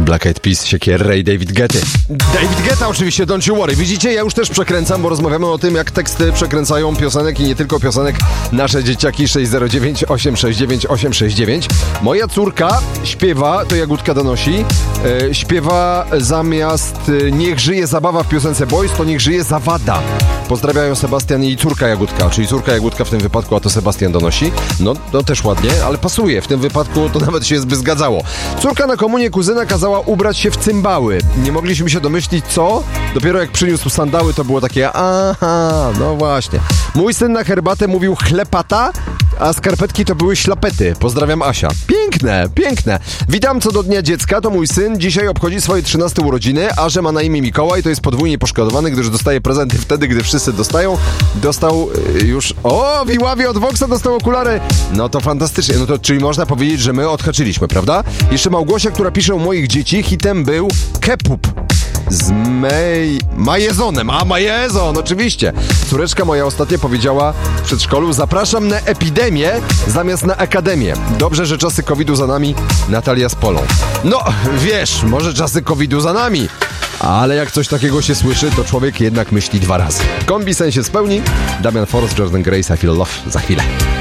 Black Eyed Peas, Siekierę i David Guetta. David Guetta oczywiście, Don't You Worry. Widzicie, ja już też przekręcam, bo rozmawiamy o tym, jak teksty przekręcają piosenek i nie tylko piosenek. Nasze dzieciaki 609 869 869. Moja córka śpiewa, to Jagódka donosi, śpiewa zamiast niech żyje zabawa w piosence Boys, to niech żyje zawada. Pozdrawiają Sebastian i córka Jagódka, czyli córka Jagódka w tym wypadku, a to Sebastian donosi. No, to też ładnie, ale pasuje. W tym wypadku to nawet się by zgadzało. Córka na komunię kuzyna kazała ubrać się w cymbały. Nie mogliśmy się domyślić, co? Dopiero jak przyniósł sandały, to było takie aha, no właśnie. Mój syn na herbatę mówił chlepata, a skarpetki to były ślapety. Pozdrawiam, Asia. Piękne, piękne. Witam co do Dnia Dziecka, to mój syn dzisiaj obchodzi swoje 13 urodziny, a że ma na imię Mikołaj, to jest podwójnie poszkodowany, gdyż dostaje prezenty wtedy, gdy wszyscy dostają. Dostał już... O, Wiławie od Voxa dostał okulary. No to fantastycznie. No to czyli można powiedzieć, że my odhaczyliśmy, prawda? Jeszcze Małgosia, która pisze u moich dzieci, hitem był Kepup. Z Majezonem. A, Majezon, oczywiście. Córeczka moja ostatnio powiedziała w przedszkolu: zapraszam na epidemię zamiast na akademię. Dobrze, że czasy COVID-u za nami. Natalia z Polą. No, wiesz, może czasy COVID-u za nami, ale jak coś takiego się słyszy, to człowiek jednak myśli dwa razy. Kombi sen się spełni. Damian Forst, Jordan Grace, I Feel Love za chwilę.